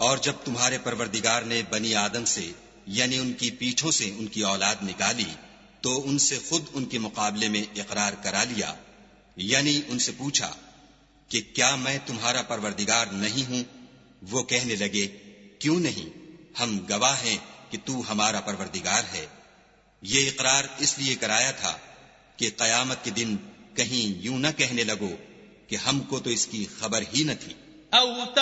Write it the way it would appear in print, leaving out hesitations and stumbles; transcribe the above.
और जब तुम्हारे परवरदिगार ने बनी आदम से यानी उनकी पीठों से उनकी औलाद निकाली तो उनसे खुद उनके मुकाबले में इकरार करा लिया, यानी उनसे पूछा कि क्या मैं तुम्हारा परवरदिगार नहीं हूं? वो कहने लगे, क्यों नहीं, हम गवाह हैं कि तू हमारा परवरदिगार है। ये इकरार इसलिए कराया था कि कयामत के दिन कहीं यूं न कहने लगो कि हमको तो इसकी खबर ही न थी। أو